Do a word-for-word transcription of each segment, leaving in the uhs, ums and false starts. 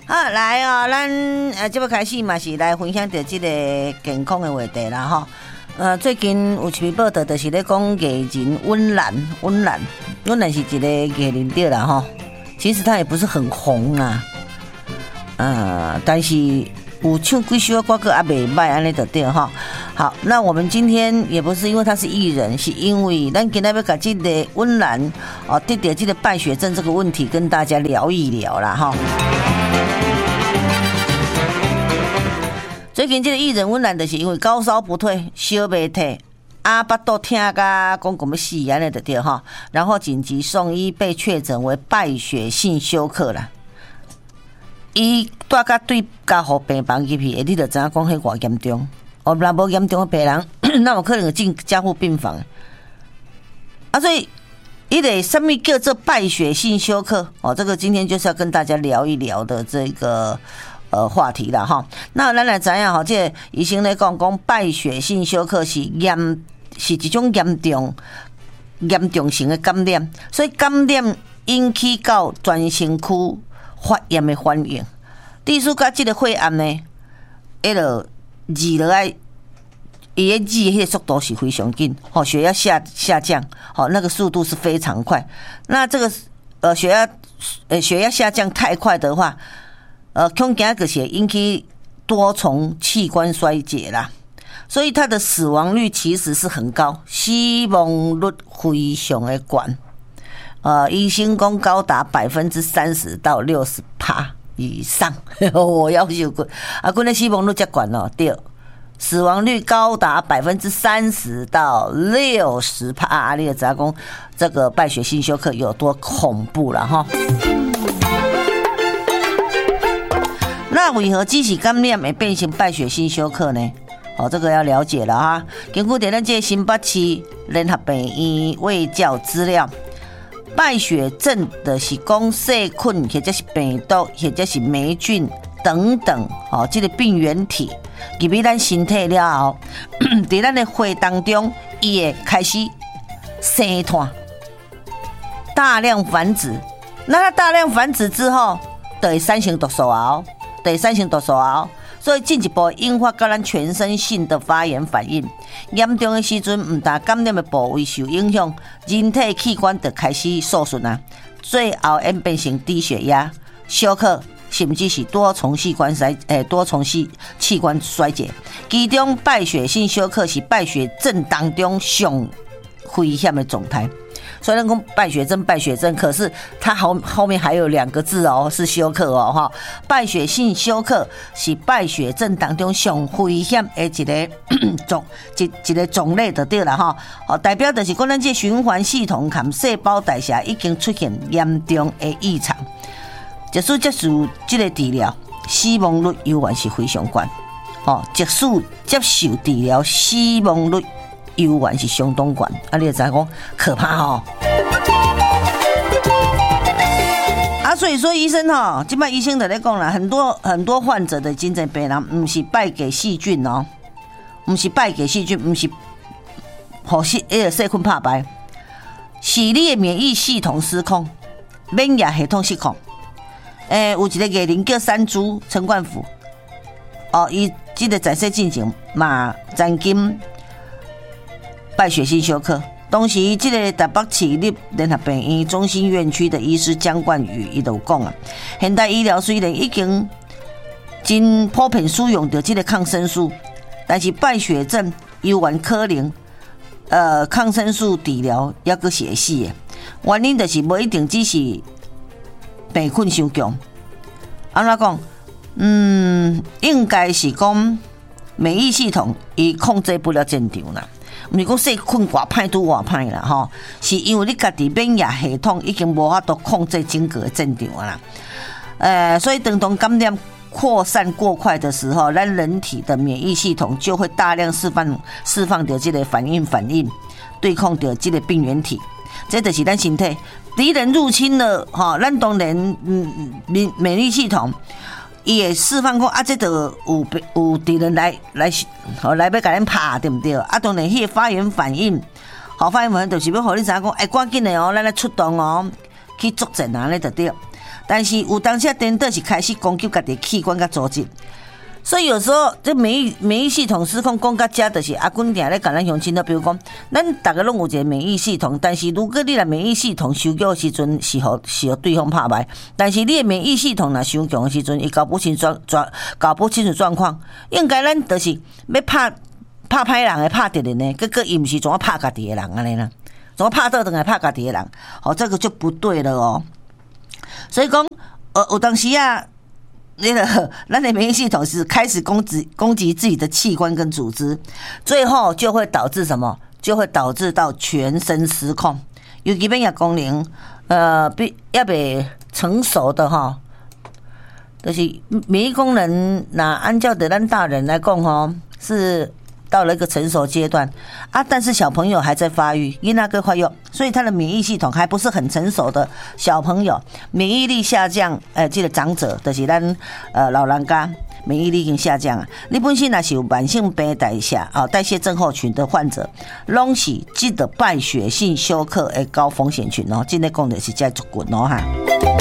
好，来哦，咱呃，这要开始嘛是来分享到这个健康的话题啦哈。呃，最近有一篇报道，就是咧讲艺人温岚，温岚，温岚是一个艺人对啦哈。其实他也不是很红啊，呃，但是有唱几首歌个也袂歹，安尼就对哈。好，那我们今天也不是因为他是艺人，是因为咱今天要把这个温岚哦得到这个败血症这个问题跟大家聊一聊啦哈。最近这个艺人温岚就是因为高烧不退，烧袂退，啊巴肚痛甲讲讲要死安尼就对哈，然后紧急送医，被确诊为败血性休克啦。伊带甲对家护病房入去，你就知影讲迄偌严重。哦，若无严重的病人，那有可能进加护病房。啊，所以伊个什么叫做败血性休克？哦，这个今天就是要跟大家聊一聊的这个。呃，话题啦哈，那咱来知影吼，这医生咧讲讲败血性休克是严是一种严重严重型的感染，所以感染引起到全身躯发炎的反应，意思甲这个血癌呢，迄落治落来，伊个治迄个速度是非常紧，吼血压下下降，吼那个速度是非常快。那这个呃血压呃血压下降太快的话。呃，恐惊就是引起多重器官衰竭啦，所以它的死亡率其实是很高，死亡率非常的高。呃，医生讲高达百分之三十到六十趴以上，我要求过啊，阮的死亡率才高哦，对，死亡率高达百分之三十到六十趴，啊，你就知道讲这个败血性休克有多恐怖了哈。那为何机体感染会变成败血性休克呢？哦，这个要了解了哈。根据咱这新北市联合病院卫教资料，败血症的是讲细菌或者是病毒或者是霉菌等等哦，这个病原体入去咱身体了后，在咱的血当中，伊会开始生团，大量繁殖。那它大量繁殖之后，就会产生毒素啊。第三型毒素后，所以进一步引发到咱全身性的发炎反应。严重的时阵，唔但感染的部位受影响，人体器官就开始受损啊。最后演变成低血压、休克，甚至是多重器官衰诶多重器器官衰竭。其中败血性休克是败血症当中上危险的状态。虽然讲败血症，败血症，可是它后后面还有两个字哦，是休克哦哈。败血性休克是败血症当中上危险的一个种一一个种类就对了哈。哦，代表就是讲咱这循环系统含细胞代谢已经出现严重的异常，即使接受这个治疗，死亡率依然是非常高。哦，即使接受治疗，死亡率依然是相当高，啊，你就知讲可怕哦。啊，所以说医生哈，现在医生就在讲啦，很多很多患者的精神病人，不是败给细菌哦，不是败给细菌，不是互细那个细菌拍败，是你的免疫系统失控，免疫系统失控。诶、欸，有一个艺人叫山猪陈冠甫，哦，伊这个在世进前嘛，曾经败血性休克。当时这个台北市立联合病院中心院区的医师江冠宇伊就讲啊，现代医疗虽然已经真普遍使用到这个抗生素，但是败血症依然可能呃抗生素治疗也阁是会死的。原因就是无一定只是病菌伤强，安怎讲？嗯，应该是讲免疫系统伊控制不了正常啦。毋是讲细菌偌歹拄偌歹啦吼，是因为你家己免疫系统已经无法度控制整个正常啦。呃，所以等同感染扩散过快的时候，咱人体的免疫系统就会大量释放释放掉这个反应反应，对抗掉这个病原体。这就是咱身体敌人入侵了吼，咱当然嗯免免疫系统。伊会释放讲啊，这就有有敌人来来，好来要甲咱拍，对不对？啊，当然，迄个发炎反应，好发炎反应就是要互你知影讲，哎，赶紧的哦，咱来出动哦，去作战啊，咧就对。 但是有当下颠倒是开始攻击家己器官甲组织。所以有时候这免疫免疫系统失控，讲到这就是阿君定咧甲咱乡亲都，比如讲，咱大家拢有一个免疫系统，但是如果你若免疫系统收弱的时阵，是互是互对方拍败；但是你的免疫系统若伤强的时阵，伊搞不清状状搞不清楚状况，应该咱就是要拍拍歹人的拍敌人的，结果伊毋是怎啊拍家己的人安尼啦，怎啊拍倒转来拍家己的人，哦，这个就不对了哦。所以讲，呃，有当时啊。那个，咱的免疫系统是开始攻击攻击自己的器官跟组织，最后就会导致什么？就会导致到全身失控。尤其免疫功能，呃，比要未成熟的哈，就是免疫功能，那按照的咱大人来讲吼，是到了一个成熟阶段啊，但是小朋友还在发育，因那个发育，所以他的免疫系统还不是很成熟的小朋友，免疫力下降，呃，这个长者就是咱呃老人家免疫力已经下降啊。你本身若是有慢性病代谢啊、哦、代谢症候群的患者，拢是这个败血性休克的高风险群哦。今天讲的是这族群哦哈。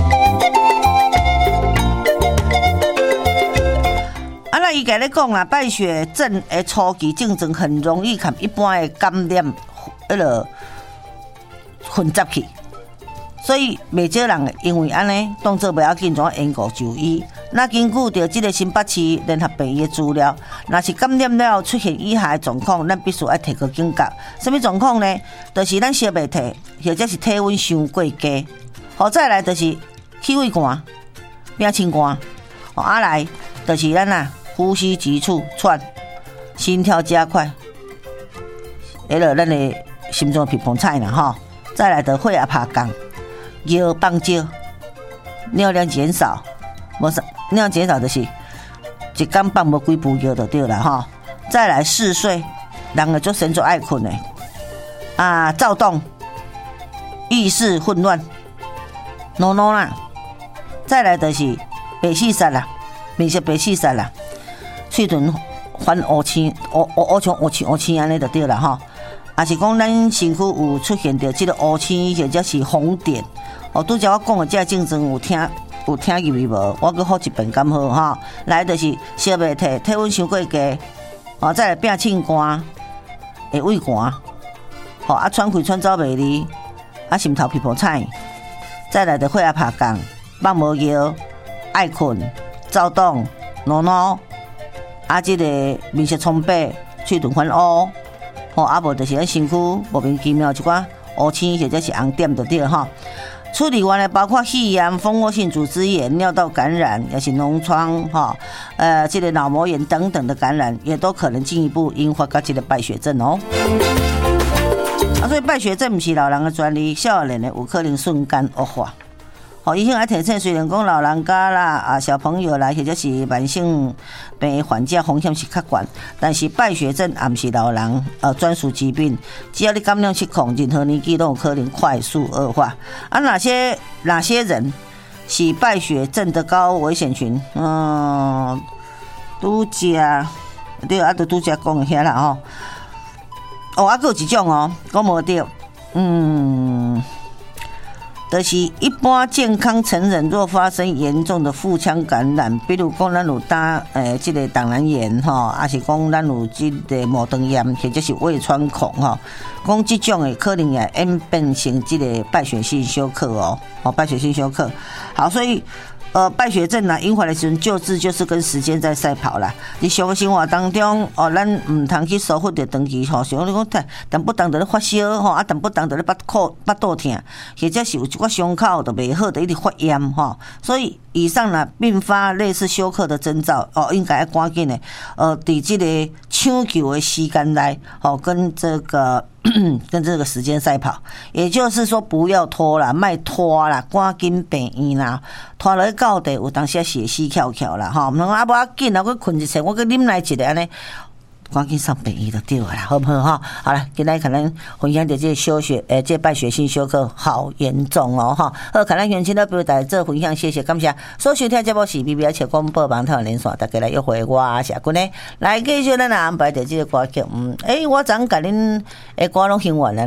啊，那伊甲你讲啦，败血症的初期症状很容易和一般的感染迄落混杂去，所以袂少人因为安尼当作不要紧，怎缘故就医。那根据着这个新北市联合病院的资料，若是感染了出现以下的状况，咱必须要提高警觉。什么状况呢？就是咱烧袂退，或者是体温伤过低，好再来就是气味寒、变清寒，哦，啊来就是咱啊。呼吸急促、喘、心跳加快，迄落咱的心脏乒乓菜啦吼。再来的血压爬降、腰放少、尿量减少，无啥尿量减少就是一天放无几步腰就对了吼。再来嗜睡，人个就神作爱困的啊，躁动、意识混乱、喏喏啦。再来就是白细沙啦，面色白细沙啦。喙唇反乌青、乌乌乌像乌青乌青安尼就对了吼。也是讲咱身躯有出现着这个乌青或者是红点。哦，拄则我讲的这症状有听有听入去无？我搁好一遍敢好吼。来就是烧袂退，体温伤过低，哦，再来变凊寒，会畏寒，吼啊喘气喘走袂离，啊心头皮泡菜，再来就血压爬降，放无药，爱困，躁动，喏喏。啊，这个面色苍白，喙唇反乌，吼，啊无就是咱身躯莫名其妙一寡乌青或者是红点就对了吼。处理完了，包括肺炎、蜂窝性组织炎、尿道感染，也是脓疮，哈，呃，这个脑膜炎等等的感染，也都可能进一步引发到这个败血症哦。啊，所以败血症不是老人的专利，少年的有可能瞬间恶化。哦，医生还提醒，虽然讲老人家啦、啊小朋友啦，或者是慢性病患者风险是较悬，但是败血症也不是老人呃专属疾病，只要你感染失控，任何年纪都有可能快速恶化。啊，哪些哪些人是败血症的高危险群？嗯，拄则对啊，都拄则讲遐啦吼。哦，啊，还有一种哦，讲无对，嗯。就是一般健康成人若发生严重的腹腔感染，比如讲咱有打诶这个胆囊炎吼，还是讲咱有这个毛肠炎，或者是胃穿孔吼，讲这种的可能也演变成这个败血性休克哦，哦败血性休克。好，所以。呃，败血症啊，引发的时阵救治就是跟时间在赛跑啦。你常生活当中，哦，咱唔通去疏忽着长期吼，像你讲，但不当着咧发烧吼，啊，但不当着咧腹口、腹肚痛，或者是有一寡伤口都袂好，就一直发炎吼。所以以上呢，并发类似休克的征兆，哦，应该要赶紧的，呃，伫这个抢救的时间内，哦，跟这个。跟这个时间赛跑，也就是说不要拖啦，卖拖啦，赶紧病院啦，拖落去到地有当时血丝翘翘啦，吼，唔通啊无要紧啊，我困一下，我去啉来一个安尼，赶紧上病院就对了啦，好不好哈？好了，今天可能分享的这休血，诶、呃，这败血性休克好严重哦，哈。好，可能乡亲都不在这分享，谢谢，感谢。所收听节目是 B B 七广播网台连线，大家来约会我谢君呢，来继续咱安排的这个歌曲，嗯，诶、欸，我昨甲恁诶歌拢听完了呢。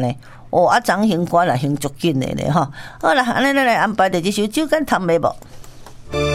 哦，啊，张行歌啦，行足紧的咧吼。好啦，安尼咱来安排第一首酒干倘卖无。